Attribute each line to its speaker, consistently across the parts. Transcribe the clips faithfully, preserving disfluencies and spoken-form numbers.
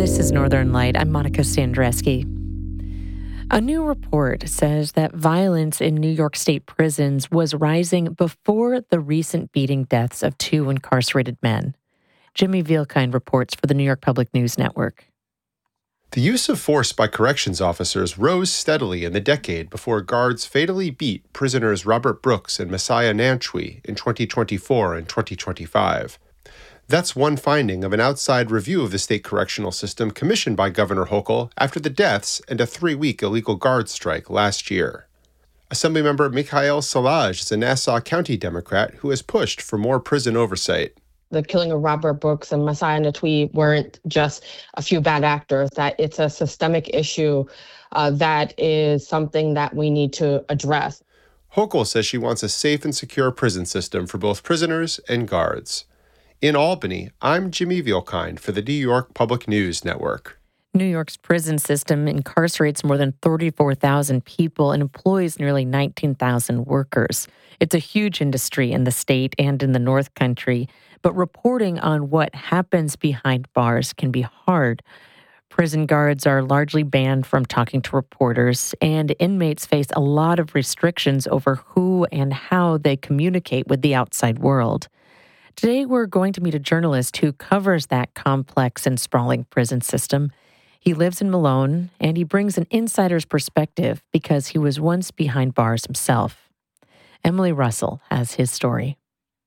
Speaker 1: This is Northern Light. I'm Monica Sandreski. A new report says that violence in New York State prisons was rising before the recent beating deaths of two incarcerated men. Jimmy Vielkind reports for the New York Public News Network.
Speaker 2: The use of force by corrections officers rose steadily in the decade before guards fatally beat prisoners Robert Brooks and Messiah Nanchwe in twenty twenty-four and twenty twenty-five. That's one finding of an outside review of the state correctional system commissioned by Governor Hochul after the deaths and a three-week illegal guard strike last year. Assemblymember Mikhail Salaj is a Nassau County Democrat who has pushed for more prison oversight.
Speaker 3: The killing of Robert Brooks and Messiah Nanchwe weren't just a few bad actors, that it's a systemic issue uh, that is something that we need to address.
Speaker 2: Hochul says she wants a safe and secure prison system for both prisoners and guards. In Albany, I'm Jimmy Vielkind for the New York Public News Network.
Speaker 1: New York's prison system incarcerates more than thirty-four thousand people and employs nearly nineteen thousand workers. It's a huge industry in the state and in the North Country, but reporting on what happens behind bars can be hard. Prison guards are largely banned from talking to reporters, and inmates face a lot of restrictions over who and how they communicate with the outside world. Today, we're going to meet a journalist who covers that complex and sprawling prison system. He lives in Malone, and he brings an insider's perspective because he was once behind bars himself. Emily Russell has his story.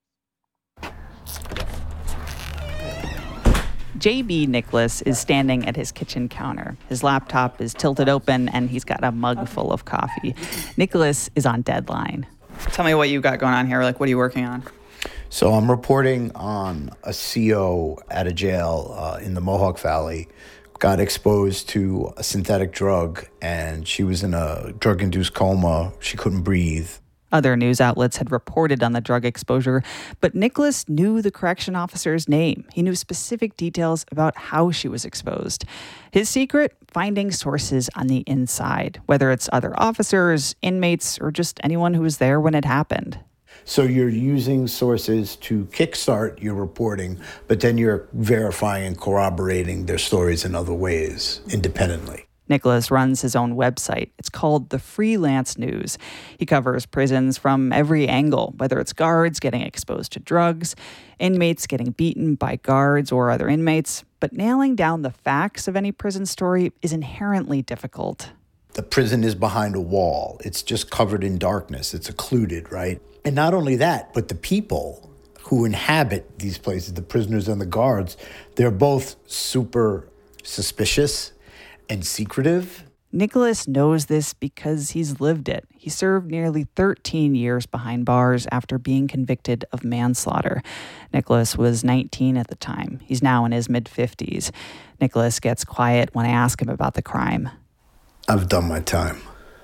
Speaker 4: J B. Nicholas is standing at his kitchen counter. His laptop is tilted open, and he's got a mug full of coffee. Nicholas is on deadline. Tell me what you got going on here. Like, what are you working on?
Speaker 5: So I'm reporting on a C O at a jail uh, in the Mohawk Valley. Got exposed to a synthetic drug, and she was in a drug-induced coma. She couldn't breathe.
Speaker 4: Other news outlets had reported on the drug exposure, but Nicholas knew the correction officer's name. He knew specific details about how she was exposed. His secret? Finding sources on the inside, whether it's other officers, inmates, or just anyone who was there when it happened.
Speaker 5: So you're using sources to kickstart your reporting, but then you're verifying and corroborating their stories in other ways independently.
Speaker 4: Nicholas runs his own website. It's called The Freelance News. He covers prisons from every angle, whether it's guards getting exposed to drugs, inmates getting beaten by guards or other inmates. But nailing down the facts of any prison story is inherently difficult.
Speaker 5: The prison is behind a wall. It's just covered in darkness. It's occluded, right? And not only that, but the people who inhabit these places, the prisoners and the guards, they're both super suspicious and secretive.
Speaker 4: Nicholas knows this because he's lived it. He served nearly thirteen years behind bars after being convicted of manslaughter. Nicholas was nineteen at the time. He's now in his mid-fifties. Nicholas gets quiet when I ask him about the crime.
Speaker 5: I've done my time.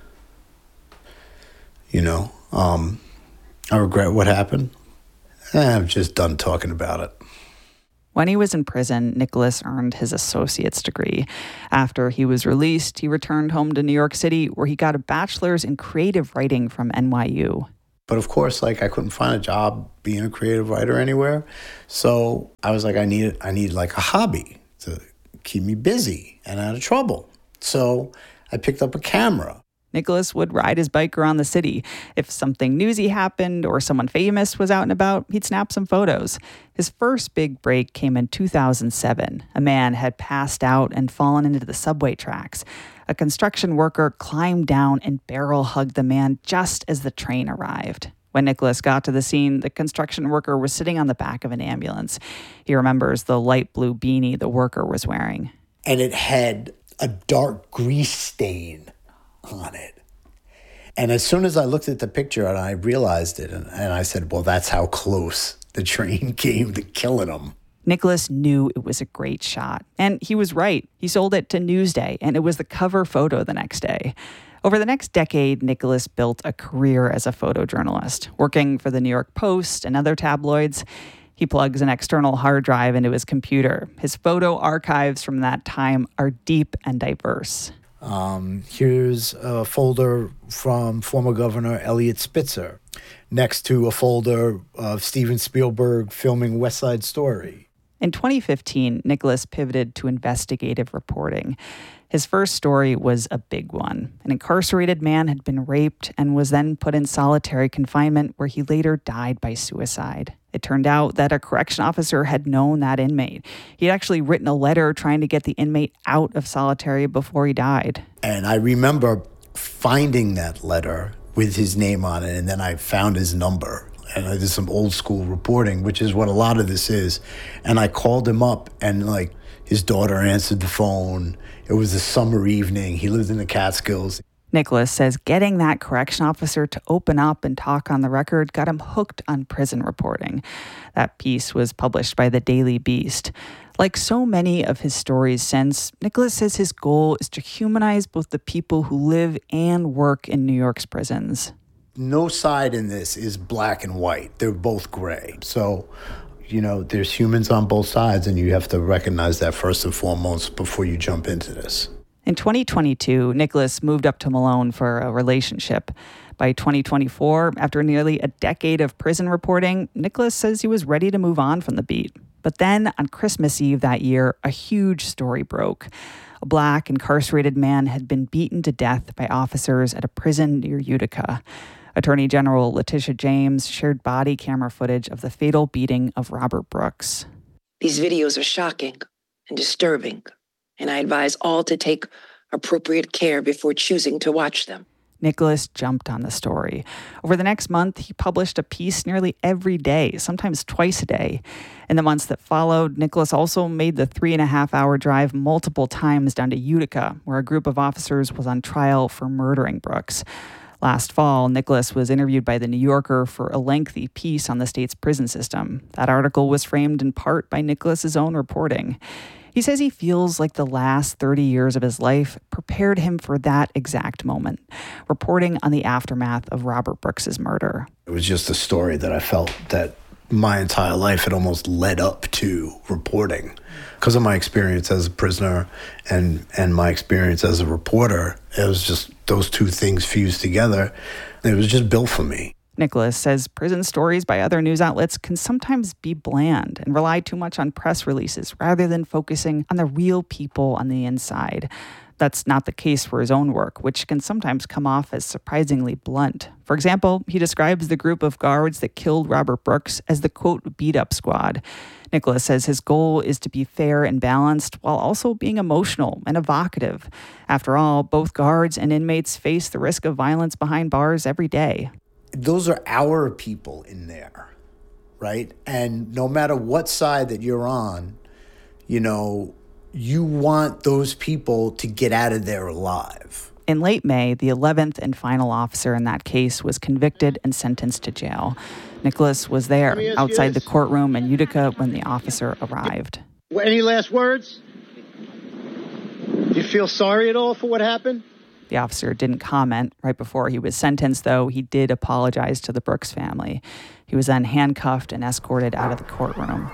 Speaker 5: You know, um, I regret what happened. Eh, I'm just done talking about it.
Speaker 4: When he was in prison, Nicholas earned his associate's degree. After he was released, he returned home to New York City, where he got a bachelor's in creative writing from N Y U.
Speaker 5: But of course, like, I couldn't find a job being a creative writer anywhere. So I was like, I need, I need like a hobby to keep me busy and out of trouble. So I picked up a camera.
Speaker 4: Nicholas would ride his bike around the city. If something newsy happened or someone famous was out and about, he'd snap some photos. His first big break came in two thousand seven. A man had passed out and fallen into the subway tracks. A construction worker climbed down and barrel-hugged the man just as the train arrived. When Nicholas got to the scene, the construction worker was sitting on the back of an ambulance. He remembers the light blue beanie the worker was wearing.
Speaker 5: And it had a dark grease stain on it. And as soon as I looked at the picture and I realized it, and, and I said, well, that's how close the train came to killing him.
Speaker 4: Nicholas knew it was a great shot. And he was right. He sold it to Newsday, and it was the cover photo the next day. Over the next decade, Nicholas built a career as a photojournalist, working for the New York Post and other tabloids. He plugs an external hard drive into his computer. His photo archives from that time are deep and diverse.
Speaker 5: Um, here's a folder from former Governor Eliot Spitzer, next to a folder of Steven Spielberg filming West Side Story.
Speaker 4: In twenty fifteen, Nicholas pivoted to investigative reporting. His first story was a big one. An incarcerated man had been raped and was then put in solitary confinement, where he later died by suicide. It turned out that a correction officer had known that inmate. He had actually written a letter trying to get the inmate out of solitary before he died.
Speaker 5: And I remember finding that letter with his name on it, and then I found his number. And I did some old school reporting, which is what a lot of this is. And I called him up, and like his daughter answered the phone. It was a summer evening. He lived in the Catskills.
Speaker 4: Nicholas says getting that correction officer to open up and talk on the record got him hooked on prison reporting. That piece was published by the Daily Beast. Like so many of his stories since, Nicholas says his goal is to humanize both the people who live and work in New York's prisons.
Speaker 5: No side in this is black and white. They're both gray. So, you know, there's humans on both sides, and you have to recognize that first and foremost before you jump into this.
Speaker 4: In twenty twenty-two, Nicholas moved up to Malone for a relationship. By twenty twenty-four, after nearly a decade of prison reporting, Nicholas says he was ready to move on from the beat. But then, on Christmas Eve that year, a huge story broke. A black incarcerated man had been beaten to death by officers at a prison near Utica. Attorney General Letitia James shared body camera footage of the fatal beating of Robert Brooks.
Speaker 6: These videos are shocking and disturbing, and I advise all to take appropriate care before choosing to watch them.
Speaker 4: Nicholas jumped on the story. Over the next month, he published a piece nearly every day, sometimes twice a day. In the months that followed, Nicholas also made the three and a half hour drive multiple times down to Utica, where a group of officers was on trial for murdering Brooks. Last fall, Nicholas was interviewed by The New Yorker for a lengthy piece on the state's prison system. That article was framed in part by Nicholas's own reporting. He says he feels like the last thirty years of his life prepared him for that exact moment, reporting on the aftermath of Robert Brooks's murder.
Speaker 5: It was just a story that I felt that my entire life had almost led up to reporting. Because of my experience as a prisoner and, and my experience as a reporter, it was just those two things fused together. It was just built for me.
Speaker 4: Nicholas says prison stories by other news outlets can sometimes be bland and rely too much on press releases rather than focusing on the real people on the inside. That's not the case for his own work, which can sometimes come off as surprisingly blunt. For example, he describes the group of guards that killed Robert Brooks as the, quote, beat-up squad. Nicholas says his goal is to be fair and balanced while also being emotional and evocative. After all, both guards and inmates face the risk of violence behind bars every day.
Speaker 5: Those are our people in there, right? And no matter what side that you're on, you know, you want those people to get out of there alive.
Speaker 4: In late May, the eleventh and final officer in that case was convicted and sentenced to jail. Nicholas was there outside the courtroom in Utica when the officer arrived.
Speaker 7: Any last words? Do you feel sorry at all for what happened?
Speaker 4: The officer didn't comment. Right before he was sentenced, though, he did apologize to the Brooks family. He was then handcuffed and escorted out of the courtroom.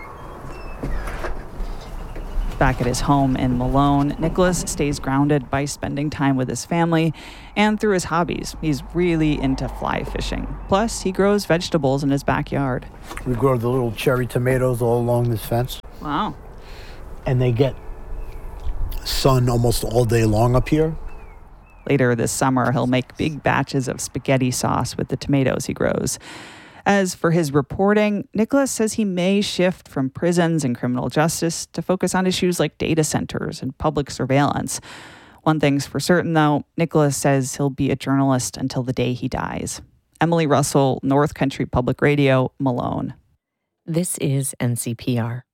Speaker 4: Back at his home in Malone, Nicholas stays grounded by spending time with his family and through his hobbies. He's really into fly fishing. Plus, he grows vegetables in his backyard.
Speaker 5: We grow the little cherry tomatoes all along this fence.
Speaker 4: Wow.
Speaker 5: And they get sun almost all day long up here.
Speaker 4: Later this summer, he'll make big batches of spaghetti sauce with the tomatoes he grows. As for his reporting, Nicholas says he may shift from prisons and criminal justice to focus on issues like data centers and public surveillance. One thing's for certain, though, Nicholas says he'll be a journalist until the day he dies. Emily Russell, North Country Public Radio, Malone.
Speaker 1: This is N C P R.